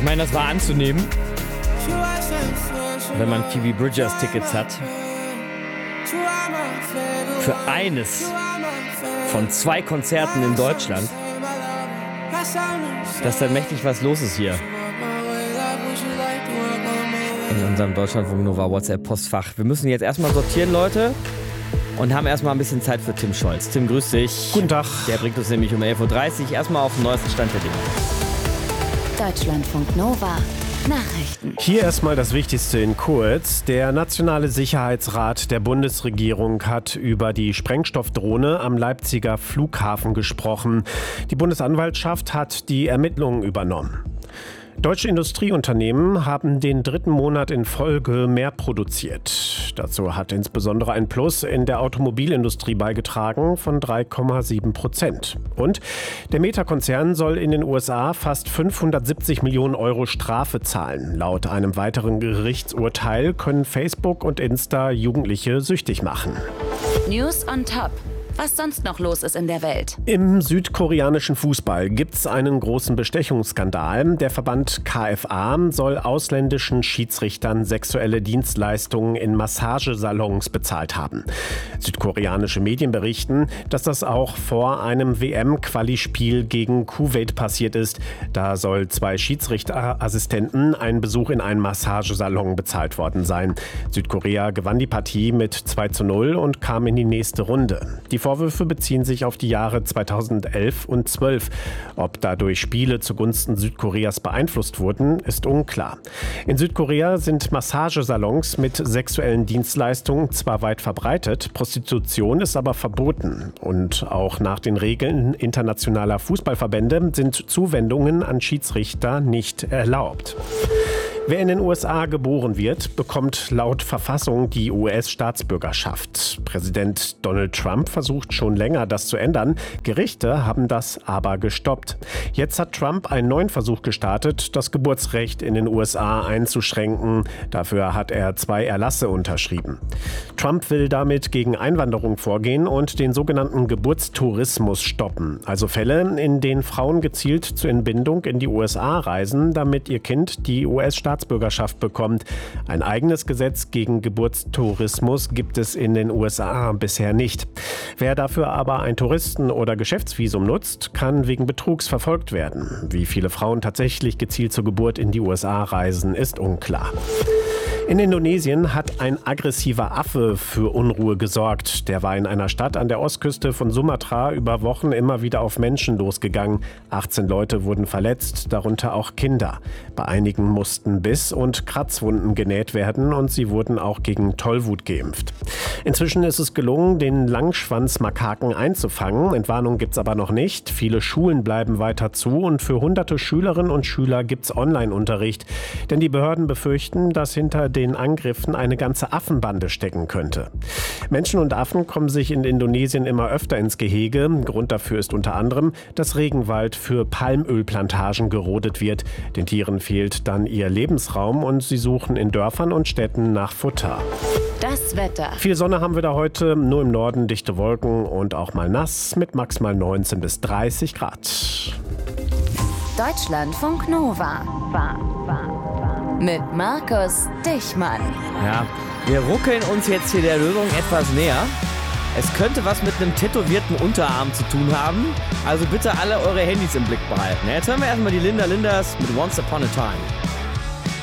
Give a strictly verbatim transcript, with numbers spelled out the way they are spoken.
meine, das war anzunehmen, wenn man Phoebe Bridgers Tickets hat. Für eines von zwei Konzerten in Deutschland, dass da mächtig was los ist hier. In unserem Deutschlandfunk Nova WhatsApp-Postfach. Wir müssen jetzt erstmal sortieren, Leute. Und haben erstmal ein bisschen Zeit für Tim Scholz. Tim, grüß dich. Guten Tag. Der bringt uns nämlich um elf Uhr dreißig erstmal auf den neuesten Stand der Dinge. Deutschlandfunk Nova. Nachrichten. Hier erstmal das Wichtigste in kurz. Der Nationale Sicherheitsrat der Bundesregierung hat über die Sprengstoffdrohne am Leipziger Flughafen gesprochen. Die Bundesanwaltschaft hat die Ermittlungen übernommen. Deutsche Industrieunternehmen haben den dritten Monat in Folge mehr produziert. Dazu hat insbesondere ein Plus in der Automobilindustrie beigetragen von drei Komma sieben Prozent. Und der Meta-Konzern soll in den U S A fast fünfhundertsiebzig Millionen Euro Strafe zahlen. Laut einem weiteren Gerichtsurteil können Facebook und Insta Jugendliche süchtig machen. News on Top. Was sonst noch los ist in der Welt. Im südkoreanischen Fußball gibt es einen großen Bestechungsskandal. Der Verband K F A soll ausländischen Schiedsrichtern sexuelle Dienstleistungen in Massagesalons bezahlt haben. Südkoreanische Medien berichten, dass das auch vor einem W M-Quali-Spiel gegen Kuwait passiert ist. Da soll zwei Schiedsrichterassistenten einen Besuch in einen Massagesalon bezahlt worden sein. Südkorea gewann die Partie mit zwei zu null und kam in die nächste Runde. Die Vorwürfe beziehen sich auf die Jahre zweitausendelf und zwölf. Ob dadurch Spiele zugunsten Südkoreas beeinflusst wurden, ist unklar. In Südkorea sind Massagesalons mit sexuellen Dienstleistungen zwar weit verbreitet, Prostitution ist aber verboten. Und auch nach den Regeln internationaler Fußballverbände sind Zuwendungen an Schiedsrichter nicht erlaubt. Wer in den U S A geboren wird, bekommt laut Verfassung die U S-Staatsbürgerschaft. Präsident Donald Trump versucht schon länger, das zu ändern. Gerichte haben das aber gestoppt. Jetzt hat Trump einen neuen Versuch gestartet, das Geburtsrecht in den U S A einzuschränken. Dafür hat er zwei Erlasse unterschrieben. Trump will damit gegen Einwanderung vorgehen und den sogenannten Geburtstourismus stoppen. Also Fälle, in denen Frauen gezielt zur Entbindung in die U S A reisen, damit ihr Kind die U S-Staatsbürgerschaft Staatsbürgerschaft bekommt. Ein eigenes Gesetz gegen Geburtstourismus gibt es in den U S A bisher nicht. Wer dafür aber ein Touristen- oder Geschäftsvisum nutzt, kann wegen Betrugs verfolgt werden. Wie viele Frauen tatsächlich gezielt zur Geburt in die U S A reisen, ist unklar. In Indonesien hat ein aggressiver Affe für Unruhe gesorgt. Der war in einer Stadt an der Ostküste von Sumatra über Wochen immer wieder auf Menschen losgegangen. achtzehn Leute wurden verletzt, darunter auch Kinder. Bei einigen mussten Biss- und Kratzwunden genäht werden und sie wurden auch gegen Tollwut geimpft. Inzwischen ist es gelungen, den Langschwanzmakaken einzufangen. Entwarnung gibt's aber noch nicht. Viele Schulen bleiben weiter zu und für hunderte Schülerinnen und Schüler gibt's Online-Unterricht. Denn die Behörden befürchten, dass hinter den Angriffen eine ganze Affenbande stecken könnte. Menschen und Affen kommen sich in Indonesien immer öfter ins Gehege. Grund dafür ist unter anderem, dass Regenwald für Palmölplantagen gerodet wird. Den Tieren fehlt dann ihr Lebensraum und sie suchen in Dörfern und Städten nach Futter. Das Wetter. Viel Sonne haben wir da heute, nur im Norden dichte Wolken und auch mal nass mit maximal neunzehn bis dreißig Grad. Deutschlandfunk Nova. Mit Markus Dichmann. Ja, wir ruckeln uns jetzt hier der Lösung etwas näher. Es könnte was mit einem tätowierten Unterarm zu tun haben. Also bitte alle eure Handys im Blick behalten. Jetzt hören wir erstmal die Linda Linders mit Once Upon a Time.